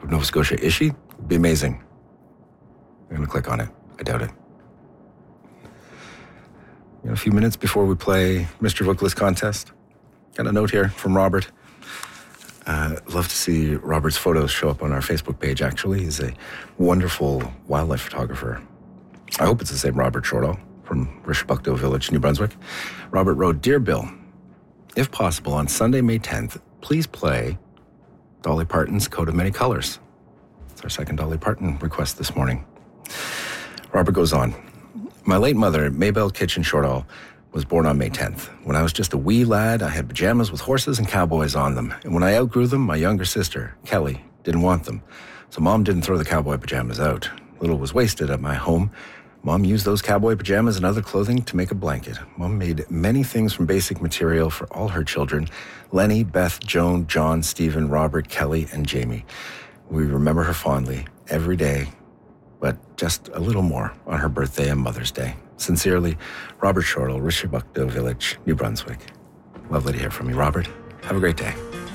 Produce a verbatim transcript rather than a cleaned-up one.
of Nova Scotia. Is she? It'd be amazing. I'm going to click on it. I doubt it. You know, a few minutes before we play Mister Booklist contest, got a note here from Robert. Uh, love to see Robert's photos show up on our Facebook page, actually. He's a wonderful wildlife photographer. I hope it's the same Robert Shortall from Rishabukto Village, New Brunswick. Robert wrote, Dear Bill, if possible, on Sunday, May tenth, please play Dolly Parton's Coat of Many Colors. It's our second Dolly Parton request this morning. Robert goes on, my late mother, Maybelle Kitchen Shortall, was born on May tenth. When I was just a wee lad, I had pajamas with horses and cowboys on them. And when I outgrew them, my younger sister, Kelly, didn't want them. So Mom didn't throw the cowboy pajamas out. Little was wasted at my home. Mom used those cowboy pajamas and other clothing to make a blanket. Mom made many things from basic material for all her children, Lenny, Beth, Joan, John, Stephen, Robert, Kelly, and Jamie. We remember her fondly every day, but just a little more on her birthday and Mother's Day. Sincerely, Robert Shortall, Rishabukto Village, New Brunswick. Lovely to hear from you, Robert. Have a great day.